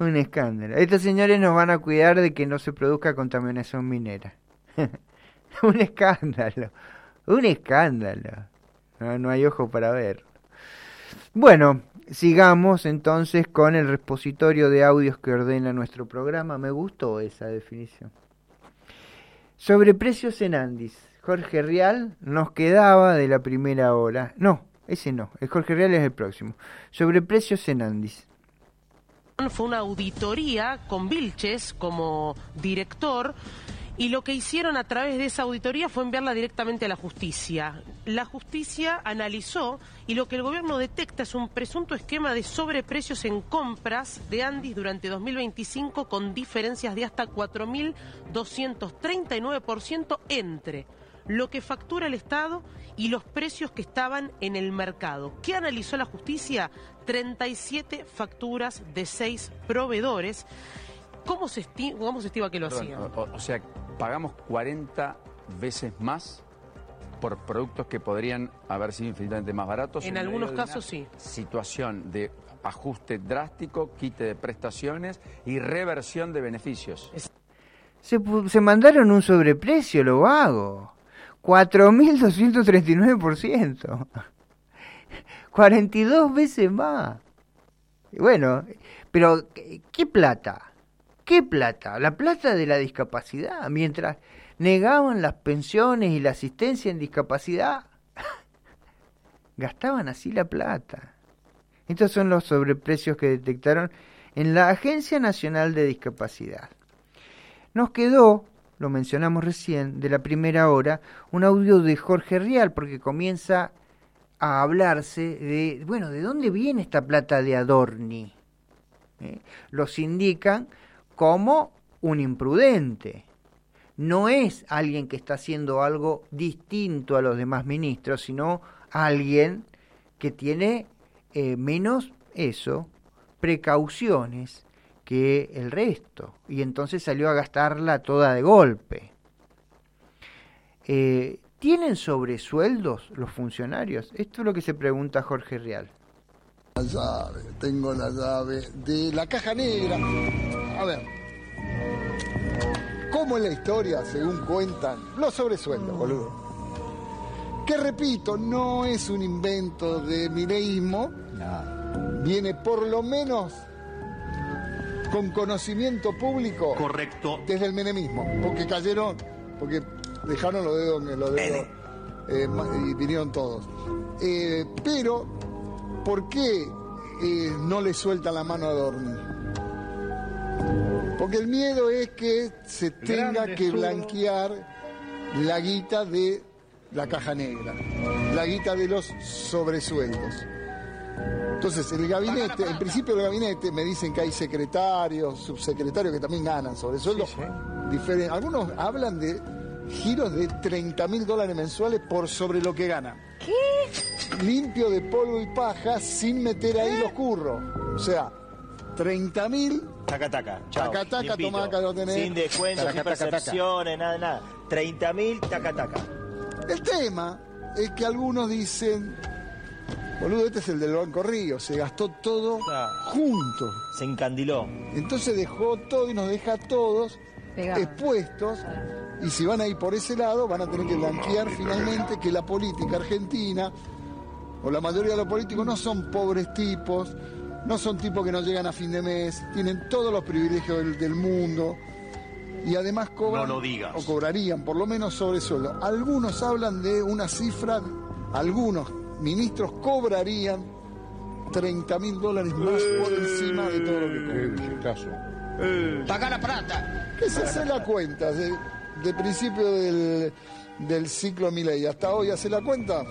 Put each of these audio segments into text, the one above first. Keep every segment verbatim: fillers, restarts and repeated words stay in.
Un escándalo. Estos señores nos van a cuidar de que no se produzca contaminación minera. Un escándalo. Un escándalo. No, no hay ojo para ver. Bueno, sigamos entonces con el repositorio de audios que ordena nuestro programa. Me gustó esa definición. Sobreprecios en Andis. Jorge Rial nos quedaba de la primera hora. No, ese no. El Jorge Rial es el próximo. Sobreprecios en Andis. Fue una auditoría con Vilches como director. Y lo que hicieron a través de esa auditoría fue enviarla directamente a la justicia. La justicia analizó y lo que el gobierno detecta es un presunto esquema de sobreprecios en compras de Andis durante dos mil veinticinco con diferencias de hasta cuatro mil doscientos treinta y nueve por ciento entre lo que factura el Estado y los precios que estaban en el mercado. ¿Qué analizó la justicia? treinta y siete facturas de seis proveedores. ¿Cómo se estima, cómo se estima que lo Perdón, hacían? O, o sea, pagamos cuarenta veces más por productos que podrían haber sido infinitamente más baratos. En, en algunos casos sí. Situación de ajuste drástico, quite de prestaciones y reversión de beneficios. Se, se mandaron un sobreprecio, lo hago. cuatro mil doscientos treinta y nueve por ciento. cuarenta y dos veces más. Bueno, pero ¿qué plata? ¿Qué plata? La plata de la discapacidad. Mientras negaban las pensiones y la asistencia en discapacidad, gastaban así la plata. Estos son los sobreprecios que detectaron en la Agencia Nacional de Discapacidad. Nos quedó, lo mencionamos recién, de la primera hora, un audio de Jorge Rial, porque comienza a hablarse de, bueno, ¿de dónde viene esta plata de Adorni? ¿Eh? Los indican como un imprudente. No es alguien que está haciendo algo distinto a los demás ministros, sino alguien que tiene eh, menos eso, precauciones que el resto. Y entonces salió a gastarla toda de golpe. Eh, ¿Tienen sobresueldos los funcionarios? Esto es lo que se pregunta Jorge Rial. La llave, tengo la llave de la caja negra. A ver, ¿cómo es la historia, según cuentan los sobresueldos, boludo? Que repito, no es un invento de mileísmo, no. Viene por lo menos con conocimiento público. Correcto. Desde el menemismo, porque cayeron, porque dejaron los dedos, los dedos eh, y vinieron todos. Eh, pero, ¿por qué eh, no le sueltan la mano a Adorni? Porque el miedo es que se tenga Grande que blanquear la guita de la caja negra, la guita de los sobresueldos. Entonces, el gabinete, en principio del gabinete, me dicen que hay secretarios, subsecretarios que también ganan sobresueldos. Sí, sí. Diferentes. Algunos hablan de giros de treinta mil dólares mensuales por sobre lo que ganan. ¿Qué? Limpio de polvo y paja sin meter ahí los curros. O sea, treinta mil. Taca, taca. Chao. Taca, taca, toma acá lo tenés. Sin descuentos, sin percepciones, nada, nada. treinta mil, taca, taca. El tema es que algunos dicen, boludo, este es el del Banco Río, se gastó todo ah, junto. Se encandiló. Entonces dejó todo y nos deja a todos Pegado. expuestos. Y si van a ir por ese lado, van a tener que blanquear finalmente que la política argentina, o la mayoría de los políticos, no son pobres tipos, no son tipos que no llegan a fin de mes, tienen todos los privilegios del, del mundo, y además cobran, no lo digas. o cobrarían por lo menos sobresueldo. Algunos hablan de una cifra, algunos ministros cobrarían treinta mil dólares más eh, por encima de todo lo que cobran. Eh, Paga la plata. Que se hace la cuenta, de, de principio del, del ciclo Milei hasta hoy, hace la cuenta,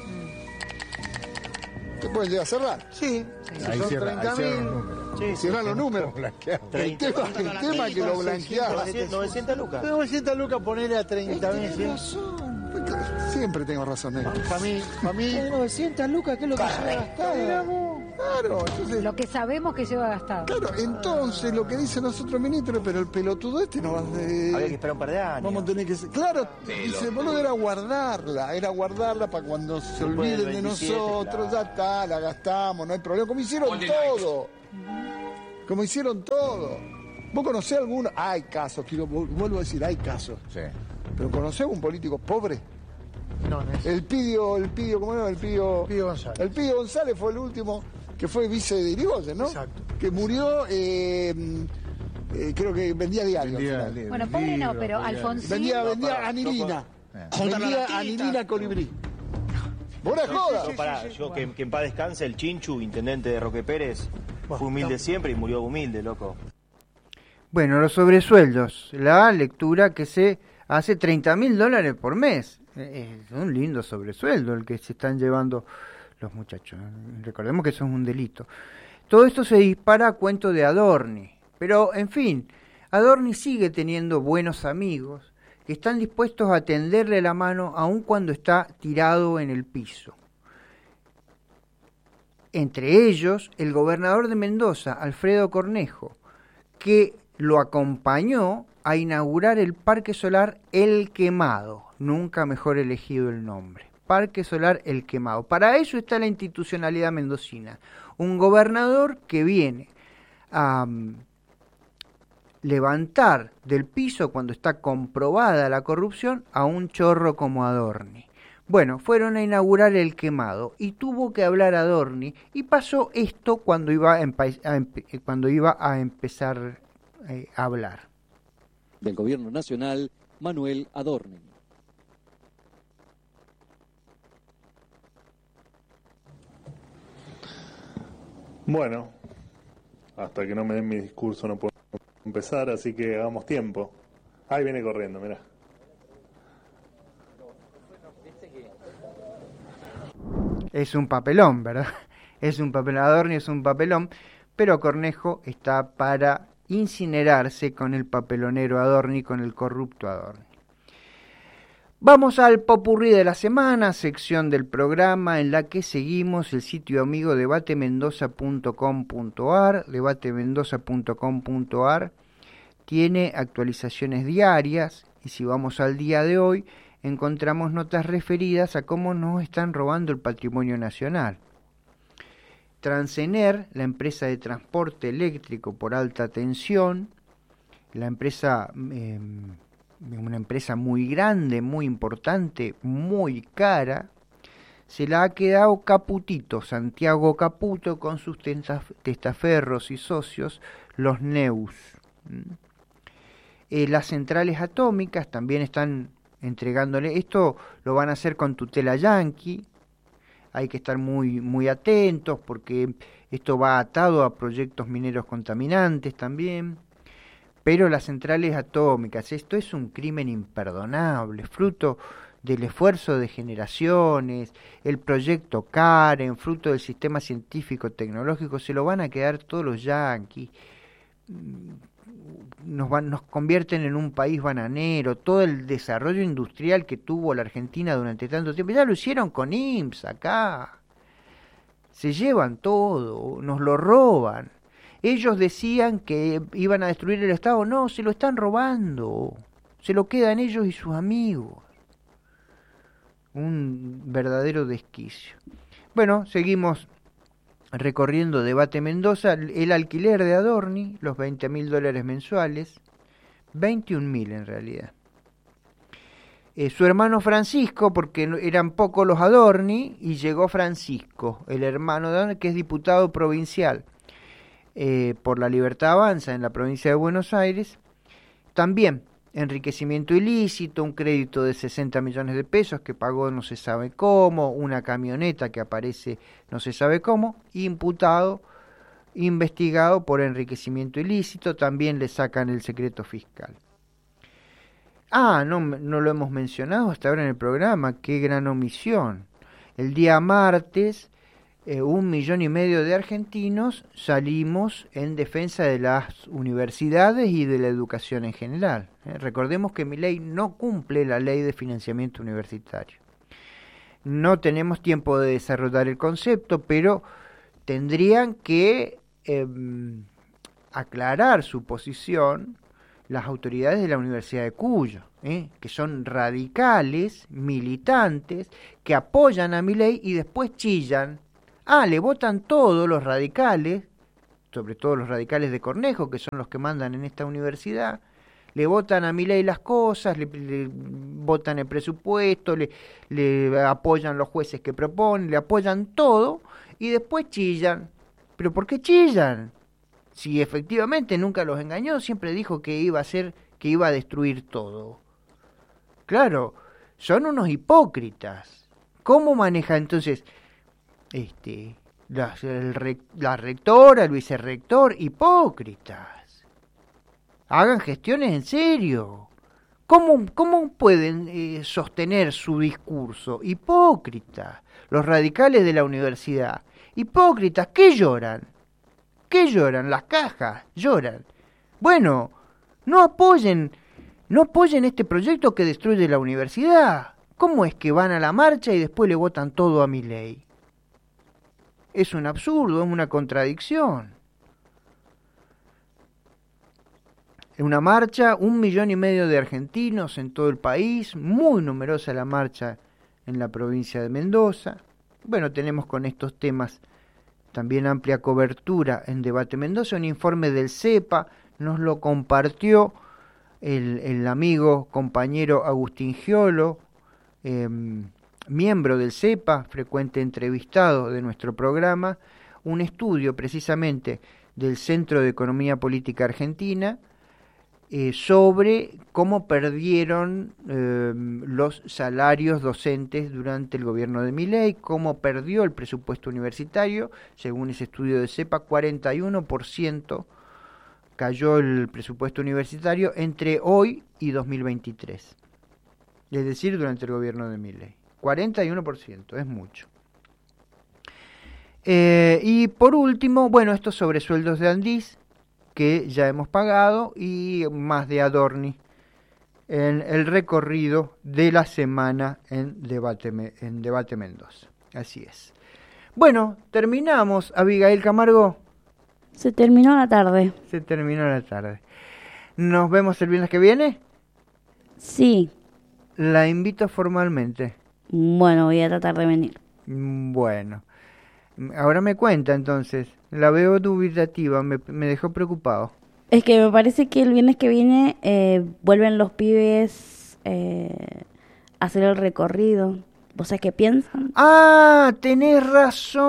te pueden llegar a cerrar. Sí, si ahí son treinta mil. Sí, cierran los números. El tema, el tema es que lo blanquearon. novecientas lucas. novecientas lucas, ponerle a treinta mil. Siempre tengo razón. ¿eh? Para mí, para mí. novecientas lucas, ¿qué es lo que lleva gastado? Claro, entonces. Lo que sabemos que lleva gastado. Claro, entonces lo que dicen los otros ministros, pero el pelotudo este no va a. Eh, Había que esperar un par de años. Vamos a tener que. Claro, dice, boludo, era guardarla, era guardarla para cuando se olviden de nosotros, claro. Ya está, la gastamos, no hay problema. Como hicieron todo. como hicieron todo. ¿Vos conocés alguno? Hay casos, quiero, vuelvo a decir, hay casos. Sí. ¿Pero conocés un político pobre? No, no es. El Pidio, el Pidio, ¿cómo era? El Pidio... Pidio González. El Pidio González fue el último que fue vice de Irigoyen, ¿no? Exacto. Que murió, eh, eh, creo que vendía diario. al Vendía final. li- Bueno, pobre no, libros, pero vendía- Alfonsín. Vendía, No, vendía pará, anilina. Eh. Vendía anilina colibrí. Buena joda. No, pará, yo que, que en paz descanse el Chinchu, intendente de Roque Pérez, Bueno, fue humilde no. siempre y murió humilde, loco. Bueno, los sobresueldos, la lectura que se hace treinta mil dólares por mes. Eh, Es un lindo sobresueldo el que se están llevando los muchachos. Recordemos que eso es un delito. Todo esto se dispara a cuento de Adorni. Pero, en fin, Adorni sigue teniendo buenos amigos que están dispuestos a tenderle la mano aun cuando está tirado en el piso. Entre ellos, el gobernador de Mendoza, Alfredo Cornejo, que lo acompañó a inaugurar el Parque Solar El Quemado. Nunca mejor elegido el nombre. Parque Solar El Quemado. Para eso está la institucionalidad mendocina. Un gobernador que viene a um, levantar del piso, cuando está comprobada la corrupción, a un chorro como Adorni. Bueno, fueron a inaugurar El Quemado y tuvo que hablar Adorni, y pasó esto cuando iba a, empe- a empe- cuando iba a empezar eh, a hablar. Del Gobierno Nacional, Manuel Adorni. Bueno, hasta que no me den mi discurso no puedo empezar, así que hagamos tiempo. Ahí viene corriendo, mirá. Es un papelón, ¿verdad? Es un papelón, Adorni es un papelón, pero Cornejo está para incinerarse con el papelonero Adorni, con el corrupto Adorni. Vamos al popurrí de la semana, sección del programa en la que seguimos el sitio amigo debate mendoza punto com punto ar. debate mendoza punto com punto ar tiene actualizaciones diarias, y si vamos al día de hoy, encontramos notas referidas a cómo nos están robando el patrimonio nacional. Transener, la empresa de transporte eléctrico por alta tensión, la empresa, eh, una empresa muy grande, muy importante, muy cara, se la ha quedado Caputito, Santiago Caputo, con sus testaferros y socios, los Neus. Eh, las centrales atómicas también están entregándole, esto lo van a hacer con tutela yanqui. Hay que estar muy, muy atentos porque esto va atado a proyectos mineros contaminantes también. Pero las centrales atómicas, esto es un crimen imperdonable, fruto del esfuerzo de generaciones, el proyecto Karen, fruto del sistema científico tecnológico, se lo van a quedar todos los yanquis. Nos, van, nos convierten en un país bananero. Todo el desarrollo industrial que tuvo la Argentina durante tanto tiempo, ya lo hicieron con I M S S acá. Se llevan todo, nos lo roban. Ellos decían que iban a destruir el Estado, no, se lo están robando, se lo quedan ellos y sus amigos. Un verdadero desquicio. Bueno, seguimos recorriendo Debate Mendoza, el alquiler de Adorni, los veinte mil dólares mensuales, veintiún mil en realidad. Eh, su hermano Francisco, porque eran pocos los Adorni, y llegó Francisco, el hermano de Adorni, que es diputado provincial eh, por La Libertad Avanza en la provincia de Buenos Aires. También enriquecimiento ilícito, un crédito de sesenta millones de pesos que pagó no se sabe cómo, una camioneta que aparece no se sabe cómo, imputado, investigado por enriquecimiento ilícito, también le sacan el secreto fiscal. Ah, no, no lo hemos mencionado hasta ahora en el programa, qué gran omisión. El día martes, eh, un millón y medio de argentinos salimos en defensa de las universidades y de la educación en general. Eh, recordemos que Milei no cumple la ley de financiamiento universitario. No tenemos tiempo de desarrollar el concepto, pero tendrían que eh, aclarar su posición las autoridades de la Universidad de Cuyo, ¿eh? que son radicales, militantes, que apoyan a Milei y después chillan. Ah, le votan todos los radicales sobre todo los radicales de Cornejo, que son los que mandan en esta universidad, le votan a Milei las cosas, le, le votan el presupuesto, le, le apoyan los jueces que proponen, le apoyan todo, y después chillan. ¿Pero por qué chillan? Si efectivamente nunca los engañó, siempre dijo que iba a hacer, que iba a destruir todo. Claro, son unos hipócritas. ¿Cómo maneja entonces este la, el, la rectora, el vicerrector? Hipócritas. Hagan gestiones en serio. ¿Cómo, cómo pueden eh, sostener su discurso? Hipócritas. Los radicales de la universidad. Hipócritas. ¿Qué lloran? ¿Qué lloran? Las cajas lloran. Bueno, no apoyen, no apoyen este proyecto que destruye la universidad. ¿Cómo es que van a la marcha y después le votan todo a Milei? Es un absurdo, es una contradicción. Una marcha, un millón y medio de argentinos en todo el país, muy numerosa la marcha en la provincia de Mendoza. Bueno, tenemos con estos temas también amplia cobertura en Debate Mendoza, un informe del CEPA, nos lo compartió el, el amigo, compañero Agustín Giolo, eh, miembro del CEPA, frecuente entrevistado de nuestro programa, un estudio precisamente del Centro de Economía Política Argentina, Eh, sobre cómo perdieron eh, los salarios docentes durante el gobierno de Milei, cómo perdió el presupuesto universitario, según ese estudio de CEPA, cuarenta y uno por ciento cayó el presupuesto universitario entre hoy y dos mil veintitrés, es decir, durante el gobierno de Milei. cuarenta y uno por ciento, es mucho. Eh, y por último, bueno, estos sobresueldos de Andís, que ya hemos pagado, y más de Adorni en el recorrido de la semana en Debate, en Debate Mendoza. Así es. Bueno, terminamos. Abigail Camargo. Se terminó la tarde. Se terminó la tarde. ¿Nos vemos el viernes que viene? Sí. La invito formalmente. Bueno, voy a tratar de venir. Bueno. Ahora me cuenta entonces. La veo dubitativa, me, me dejó preocupado. Es que me parece que el viernes que viene eh, vuelven los pibes eh, a hacer el recorrido. ¿Vos sabés qué piensan? ¡Ah! Tenés razón.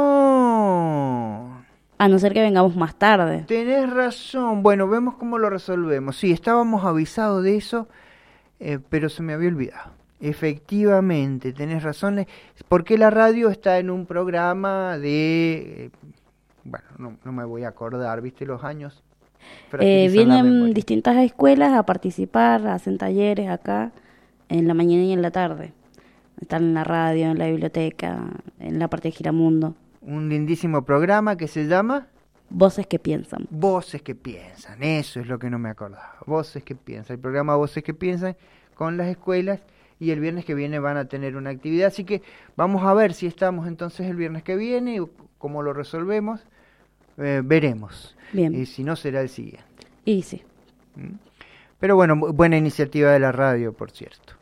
A no ser que vengamos más tarde. Tenés razón. Bueno, vemos cómo lo resolvemos. Sí, estábamos avisados de eso, eh, pero se me había olvidado. Efectivamente, tenés razón. Porque la radio está en un programa de... Eh, bueno, no, no me voy a acordar, ¿viste los años? Eh, vienen distintas escuelas a participar, hacen talleres acá, en la mañana y en la tarde. Están en la radio, en la biblioteca, en la parte de Giramundo. Un lindísimo programa que se llama... Voces que piensan. Voces que piensan, eso es lo que no me acordaba. Voces que piensan, el programa Voces que piensan con las escuelas, y el viernes que viene van a tener una actividad, así que vamos a ver si estamos entonces el viernes que viene, y cómo lo resolvemos, eh, veremos. Bien. Y si no, será el siguiente. Y sí. Pero bueno, buena iniciativa de la radio, por cierto.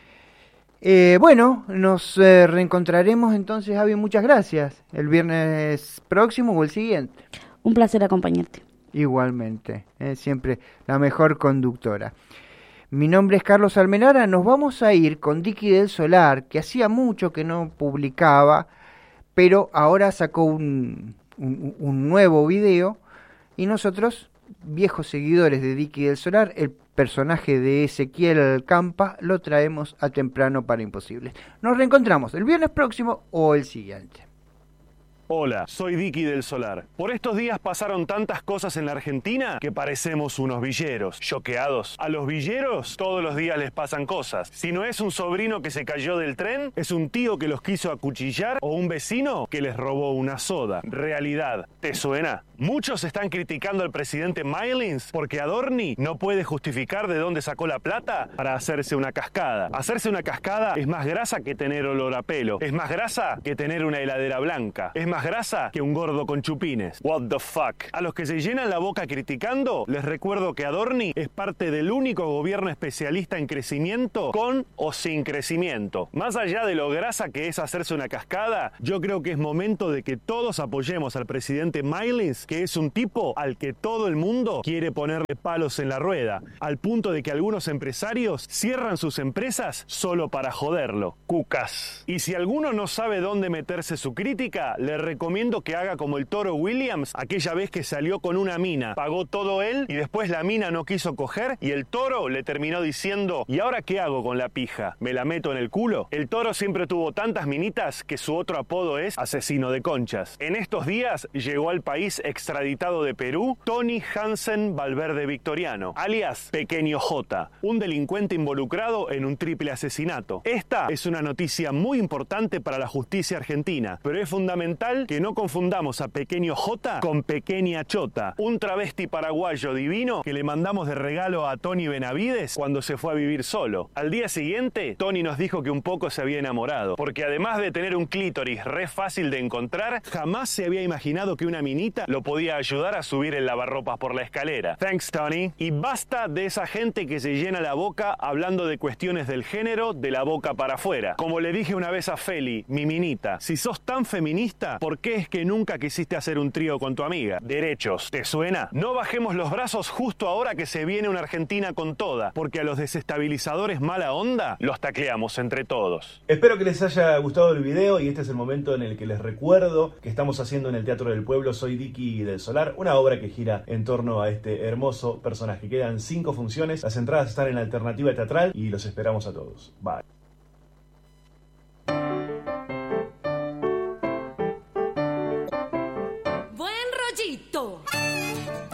Eh, bueno, nos eh, reencontraremos entonces, Javi, muchas gracias. El viernes próximo o el siguiente. Un placer acompañarte. Igualmente, eh, siempre la mejor conductora. Mi nombre es Carlos Almenara, nos vamos a ir con Dicky del Solar, que hacía mucho que no publicaba, pero ahora sacó un, un, un nuevo video, y nosotros, viejos seguidores de Dicky del Solar, el personaje de Ezequiel Campa, lo traemos a Temprano para Imposibles. Nos reencontramos el viernes próximo o el siguiente. Hola, soy Dicky del Solar. Por estos días pasaron tantas cosas en la Argentina que parecemos unos villeros, choqueados. A los villeros todos los días les pasan cosas. Si no es un sobrino que se cayó del tren, es un tío que los quiso acuchillar o un vecino que les robó una soda. Realidad, ¿te suena? Muchos están criticando al presidente Meilings porque Adorni no puede justificar de dónde sacó la plata para hacerse una cascada. Hacerse una cascada es más grasa que tener olor a pelo. Es más grasa que tener una heladera blanca. Es más más grasa que un gordo con chupines. What the fuck. A los que se llenan la boca criticando, les recuerdo que Adorni es parte del único gobierno especialista en crecimiento con o sin crecimiento. Más allá de lo grasa que es hacerse una cascada, yo creo que es momento de que todos apoyemos al presidente Meilens, que es un tipo al que todo el mundo quiere ponerle palos en la rueda, al punto de que algunos empresarios cierran sus empresas solo para joderlo. Cucas. Y si alguno no sabe dónde meterse su crítica, le recomiendo que haga como el Toro Williams, aquella vez que salió con una mina, pagó todo él y después la mina no quiso coger y el Toro le terminó diciendo: ¿y ahora qué hago con la pija? ¿Me la meto en el culo? El Toro siempre tuvo tantas minitas que su otro apodo es asesino de conchas. En estos días llegó al país extraditado de Perú Tony Hansen Valverde Victoriano, alias Pequeño J, un delincuente involucrado en un triple asesinato. Esta es una noticia muy importante para la justicia argentina, pero es fundamental que no confundamos a Pequeño J con Pequeña Chota, un travesti paraguayo divino que le mandamos de regalo a Tony Benavides cuando se fue a vivir solo. Al día siguiente, Tony nos dijo que un poco se había enamorado, porque además de tener un clítoris re fácil de encontrar, jamás se había imaginado que una minita lo podía ayudar a subir el lavarropas por la escalera. Thanks, Tony. Y basta de esa gente que se llena la boca hablando de cuestiones del género de la boca para afuera. Como le dije una vez a Feli, mi minita, si sos tan feminista, ¿por qué es que nunca quisiste hacer un trío con tu amiga? Derechos, ¿te suena? No bajemos los brazos justo ahora que se viene una Argentina con toda, porque a los desestabilizadores mala onda los tacleamos entre todos. Espero que les haya gustado el video y este es el momento en el que les recuerdo que estamos haciendo en el Teatro del Pueblo Soy Dicky del Solar, una obra que gira en torno a este hermoso personaje. Quedan cinco funciones, las entradas están en la alternativa teatral y los esperamos a todos. Bye.